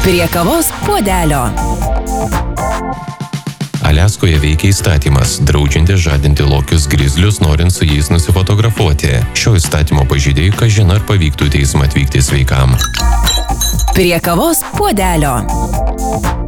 Prie kavos puodelio. Aliaskoje veikia įstatymas, draudžiantis žadinti lokius grizlius, norint su jais nusifotografuoti. Šio įstatymo pažeidėjui kažin ar pavyktų į teismą atvykti sveikam. Prie kavos puodelio.